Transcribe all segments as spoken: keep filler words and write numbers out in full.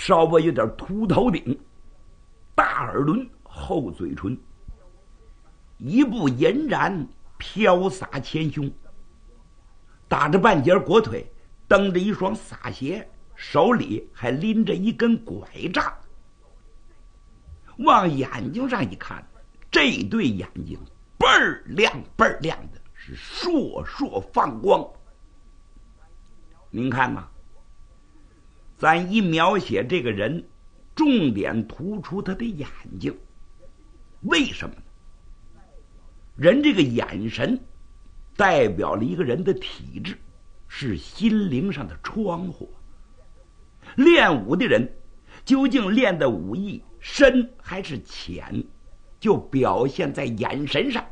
稍微有点秃头顶，大耳轮，厚嘴唇，一步银髯飘洒前胸，打着半截裹腿，蹬着一双洒鞋，手里还拎着一根拐杖。往眼睛上一看，这对眼睛倍儿亮倍儿亮的，是烁烁放光。您看呐，咱一描写这个人，重点突出他的眼睛。为什么呢？人这个眼神代表了一个人的体质，是心灵上的窗户。练武的人究竟练的武艺深还是浅，就表现在眼神上。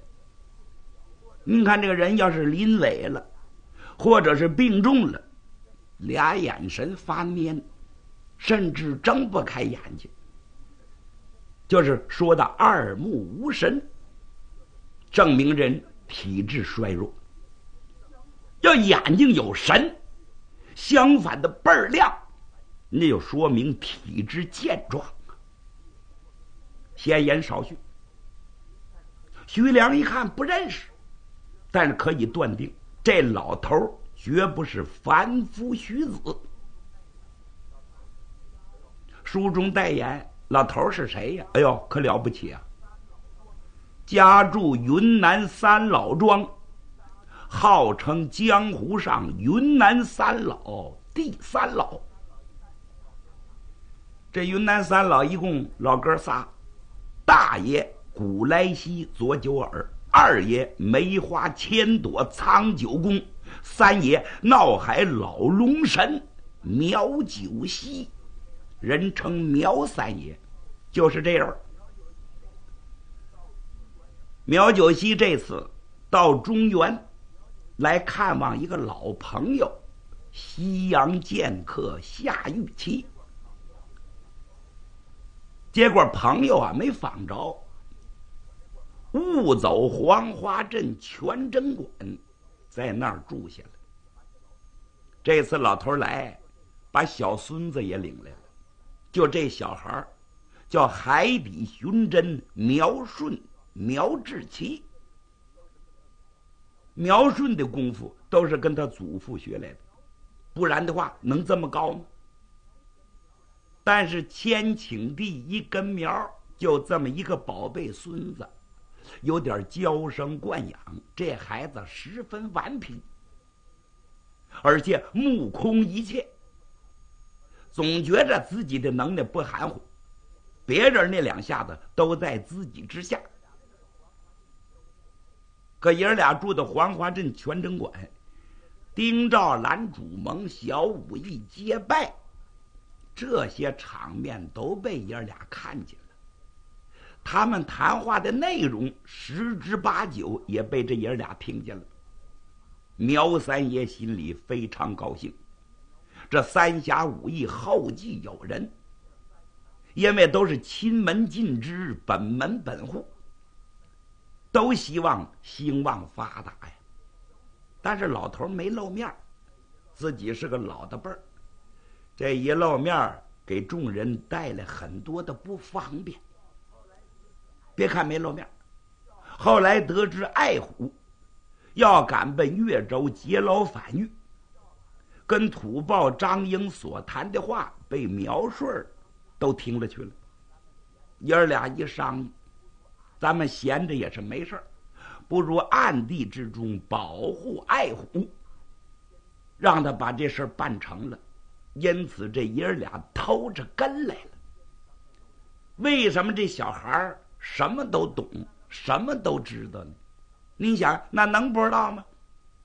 您看这个人要是临危了，或者是病重了，俩眼神发蔫，甚至睁不开眼睛，就是说的二目无神，证明人体质衰弱。要眼睛有神，相反的倍儿亮，那就说明体质健壮。闲言少叙，徐良一看不认识，但是可以断定这老头绝不是凡夫虚子。书中代言老头是谁呀？哎呦，可了不起啊！家住云南三老庄，号称江湖上云南三老第三老。这云南三老一共老哥仨，大爷古来稀左九耳，二爷梅花千朵苍九公，三爷闹海老龙神苗九溪，人称苗三爷，就是这人。苗九溪这次到中原来看望一个老朋友，西洋剑客夏玉琪，结果朋友啊没访着，误走黄花镇全真馆，在那儿住下了。这次老头来，把小孙子也领来了，就这小孩叫海底寻针苗顺苗志奇。苗顺的功夫都是跟他祖父学来的，不然的话能这么高吗？但是千顷地一根苗，就这么一个宝贝孙子，有点娇生惯养，这孩子十分顽皮，而且目空一切，总觉着自己的能耐不含糊，别人那两下子都在自己之下。可爷俩住的黄花镇全真馆，丁兆兰主盟，小武艺结拜，这些场面都被爷俩看见了。他们谈话的内容十之八九也被这爷俩听见了。苗三爷心里非常高兴，这三峡武艺后继有人，因为都是亲门近支，本门本户，都希望兴旺发达呀。但是老头没露面，自己是个老的辈儿，这一露面给众人带来很多的不方便。别看没露面，后来得知爱虎要赶奔越州劫牢反狱，跟土豹张英所谈的话被苗顺都听了去了。爷儿俩一商议，咱们闲着也是没事，不如暗地之中保护爱虎，让他把这事办成了。因此这爷儿俩偷着跟来了。为什么这小孩什么都懂，什么都知道呢？你想，那能不知道吗？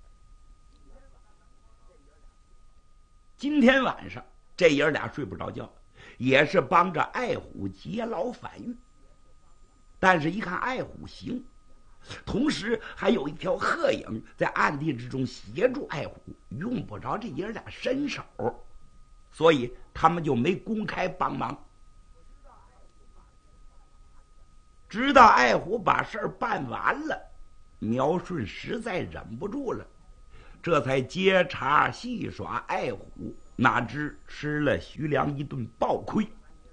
今天晚上这爷儿俩睡不着觉，也是帮着爱虎劫牢反狱。但是一看爱虎行，同时还有一条鹤影在暗地之中协助爱虎，用不着这爷儿俩伸手，所以他们就没公开帮忙。直到爱虎把事儿办完了，苗顺实在忍不住了，这才接茬戏耍爱虎， 哪知吃了徐良一顿暴亏。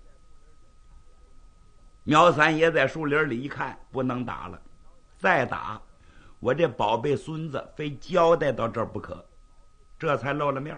苗三爷在树林里一看，不能打了，再打我这宝贝孙子非交代到这儿不可，这才露了面。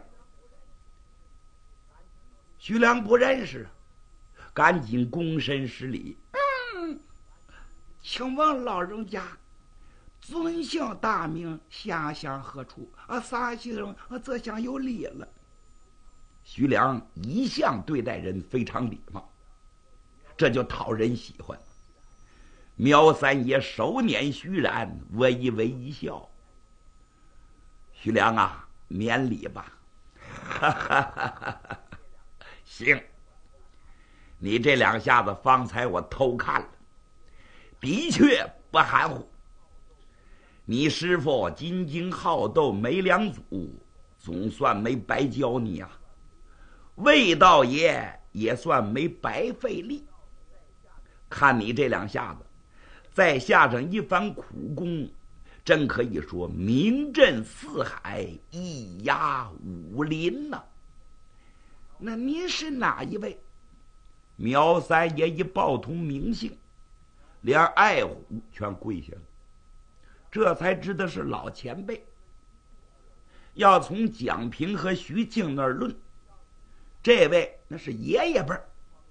徐良不认识，赶紧躬身施礼。嗯，请问老人家尊姓大名，下乡何处？啊，仨姓啊，这厢有礼了。徐良一向对待人非常礼貌，这就讨人喜欢。苗三爷手捻徐然，微微一笑：“徐良啊，免礼吧。”哈哈哈哈，行，你这两下子方才我偷看了，的确不含糊。你师傅金睛好斗没两组，总算没白教你啊。魏道爷也算没白费力。看你这两下子，再下上一番苦功，真可以说名震四海，一压武林呐、啊。那您是哪一位？苗三爷一报通名姓，连爱虎全跪下了，这才知道是老前辈。要从蒋平和徐庆那儿论，这位那是爷爷辈儿。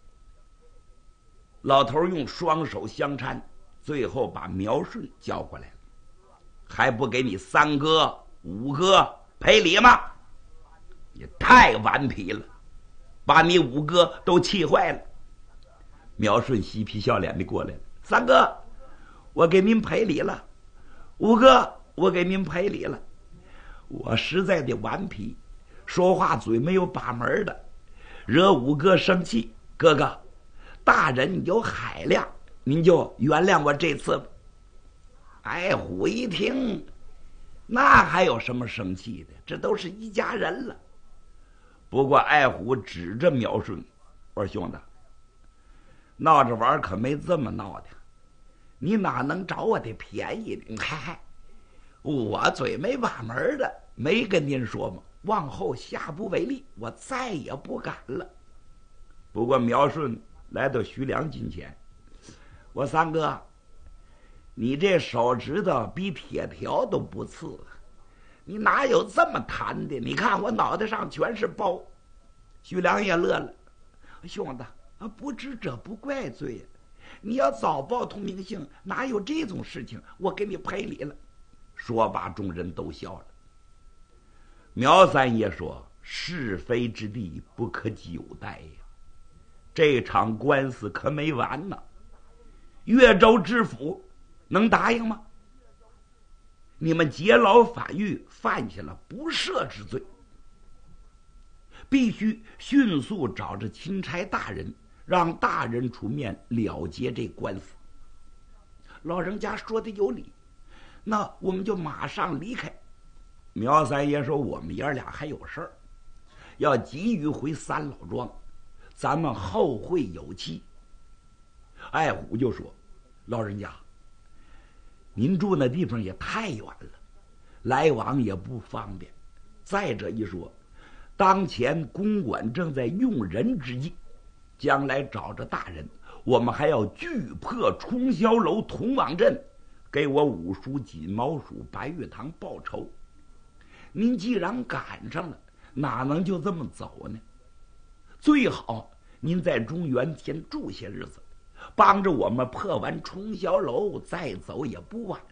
老头用双手相搀，最后把苗顺叫过来了，还不给你三哥五哥赔礼吗？也太顽皮了，把你五哥都气坏了。苗顺嬉皮笑脸的过来了，三哥我给您赔礼了，五哥我给您赔礼了。我实在的顽皮，说话嘴没有把门的，惹五哥生气。哥哥大人有海量，您就原谅我这次吧。爱虎一听，那还有什么生气的？这都是一家人了。不过爱虎指着苗顺，我说兄弟，闹着玩可没这么闹的，你哪能找我的便宜呢？嗨嗨，我嘴没把门的，没跟您说吗？往后下不为例，我再也不敢了。不过苗顺来到徐良近前，我三哥，你这手指头比铁条都不刺，你哪有这么弹的？你看我脑袋上全是包。徐良也乐了，兄弟啊，不知者不怪罪呀。你要早报通名姓，哪有这种事情？我给你赔礼了。说罢，众人都笑了。苗三爷说：“是非之地不可久待呀，这场官司可没完呢。越州知府能答应吗？你们劫牢法狱，犯下了不赦之罪，必须迅速找着钦差大人，让大人出面了结这官司。”老人家说的有理，那我们就马上离开。苗三爷说：“我们爷俩还有事儿，要急于回三老庄，咱们后会有期。”爱虎就说：“老人家，您住那地方也太远了，来往也不方便。再者一说，当前公馆正在用人之际，将来找着大人，我们还要拒破冲霄楼同往镇，给我五叔、锦毛鼠、白玉堂报仇。您既然赶上了，哪能就这么走呢？最好您在中原先住些日子，帮着我们破完冲霄楼，再走也不晚。”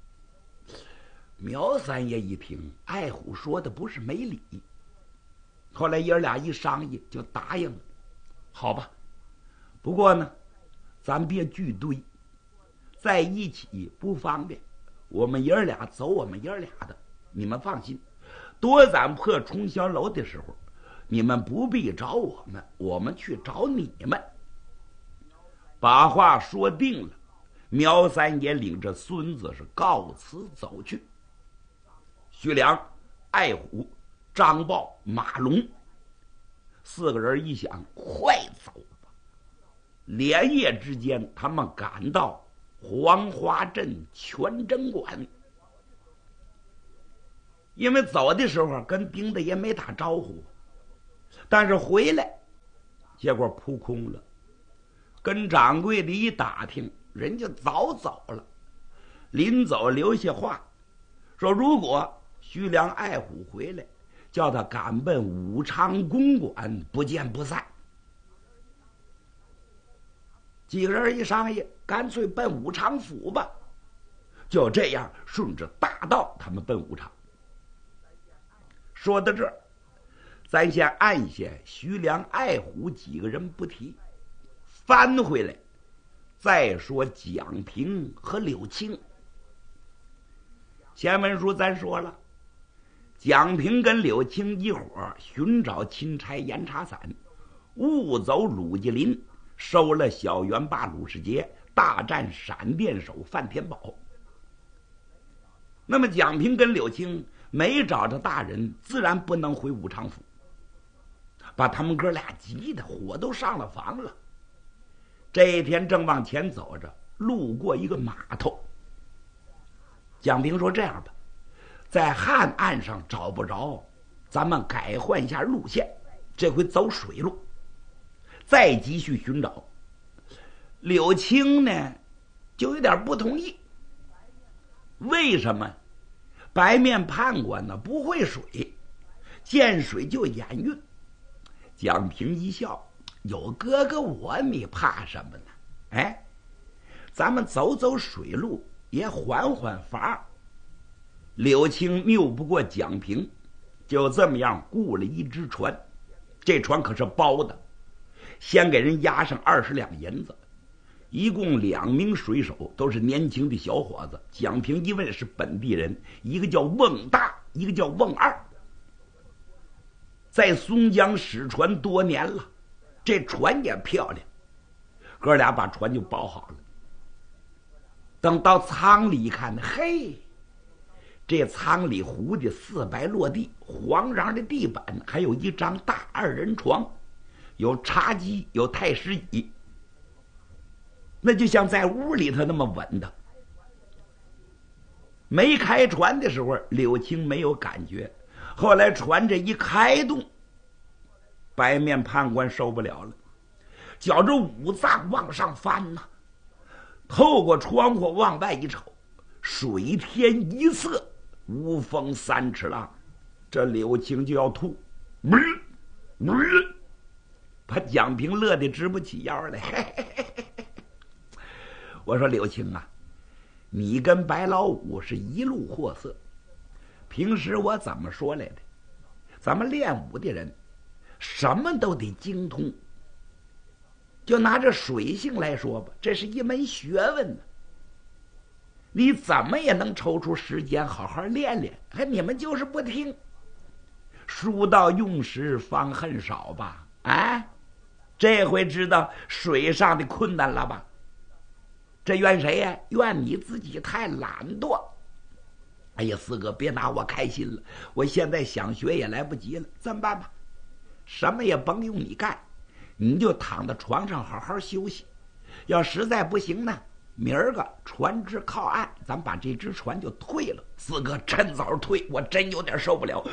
苗三爷一听，爱虎说的不是没理。后来爷俩一商议，就答应了。好吧，不过呢，咱别聚堆，在一起不方便。我们爷俩走我们爷俩的，你们放心。多咱破冲霄楼的时候，你们不必找我们，我们去找你们。把话说定了，苗三爷领着孙子是告辞走去。徐良、爱虎、张豹、马龙四个人一想，快走吧！连夜之间，他们赶到黄花镇全真馆。因为走的时候跟丁大爷没打招呼， 但是回来，结果扑空了。跟掌柜的一打听，人家早走了。临走留下话，说如果徐良爱虎回来，叫他赶奔武昌公馆，不见不散。几个人一商议，干脆奔武昌府吧。就这样，顺着大道，他们奔武昌。说到这儿，咱先按下徐良、爱虎几个人不提，翻回来再说蒋平和柳青。前文书咱说了，蒋平跟柳青一伙寻找钦差严查散，误走鲁吉林，收了小元霸鲁世杰，大战闪电手范天宝。那么蒋平跟柳青没找着大人，自然不能回武昌府，把他们哥俩急得火都上了房了。这一天正往前走着，路过一个码头。蒋平说：“这样吧，在汉岸上找不着，咱们改换一下路线，这回走水路，再继续寻找。”柳青呢，就有点不同意。为什么？白面判官呢不会水，见水就眼晕。蒋平一笑：“有哥哥我，你怕什么呢？哎，咱们走走水路，也缓缓乏。”柳青拗不过蒋平，就这么样雇了一只船。这船可是包的，先给人押上二十两银子。一共两名水手，都是年轻的小伙子。蒋平一问是本地人，一个叫瓮大，一个叫瓮二，在松江使船多年了，这船也漂亮。哥俩把船就包好了。等到舱里一看，嘿，这舱里糊的四白落地，黄瓤的地板，还有一张大二人床，有茶几，有太师椅，那就像在屋里头那么稳的。没开船的时候，柳青没有感觉，后来船这一开动，白面判官受不了了，觉着五脏往上翻呐、啊。透过窗户往外一瞅，水天一色，无风三尺浪，这柳青就要吐，嗯嗯，把蒋平乐得直不起腰来。嘿嘿嘿嘿，我说柳青啊，你跟白老五是一路货色。平时我怎么说来的？咱们练武的人，什么都得精通。就拿这水性来说吧，这是一门学问呢。你怎么也能抽出时间好好练练，可你们就是不听。书到用时方恨少吧？哎，这回知道水上的困难了吧？这怨谁呀？怨你自己太懒惰。哎呀，四哥，别拿我开心了，我现在想学也来不及了，怎么办吧？什么也甭用你干，你就躺在床上好好休息。要实在不行呢，明儿个船只靠岸，咱把这只船就退了。四哥，趁早退，我真有点受不了。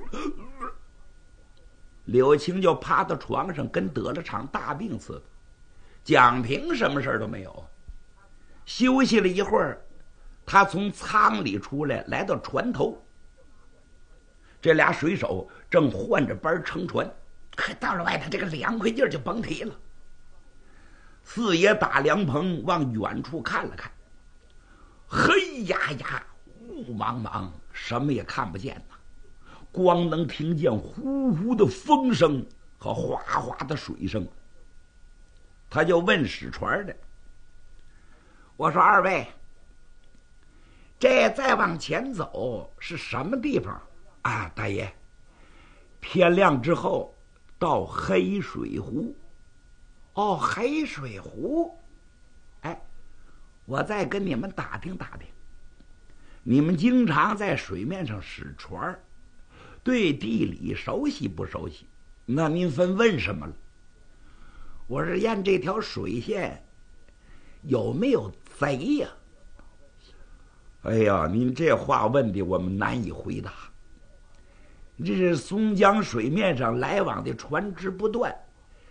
柳青就趴到床上，跟得了场大病似的。蒋平什么事都没有。休息了一会儿，他从舱里出来，来到船头。这俩水手正换着班撑船，可到了外头这个凉快劲儿就甭提了。四爷打凉棚往远处看了看，嘿呀呀，雾茫茫，什么也看不见呐，光能听见呼呼的风声和哗哗的水声。他就问使船的，我说二位，这再往前走是什么地方啊？大爷，天亮之后到黑水湖。哦，黑水湖。哎，我再跟你们打听打听，你们经常在水面上使船，对地理熟悉不熟悉？那您分问什么了？我是验这条水线有没有贼呀、啊？哎呀，您这话问的我们难以回答。 这是松江水面上来往的船只不断，